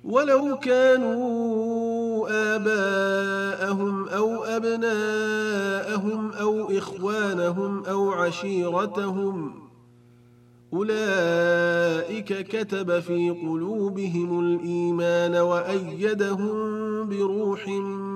ولو كانوا آباءهم أو أبناءهم أو إخوانهم أو عشيرتهم أولئك كتب في قلوبهم الإيمان وأيدهم بروح